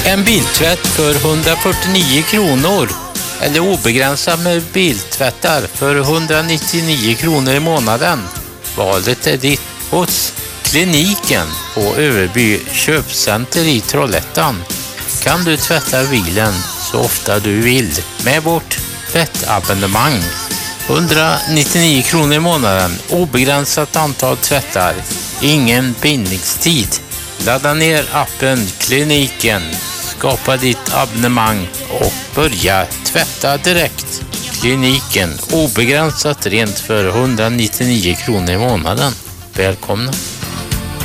En biltvätt för 149 kronor. Eller obegränsat med biltvättar för 199 kronor i månaden. Valet är ditt hos Kliniken på Överby köpcenter i Trollhättan. Kan du tvätta bilen så ofta du vill med vårt tvättabonnemang. 199 kronor i månaden, obegränsat antal tvättar, ingen bindningstid. Ladda ner appen Kliniken, skapa ditt abonnemang och börja tvätta direkt. Kliniken, obegränsat rent för 199 kronor i månaden. Välkomna!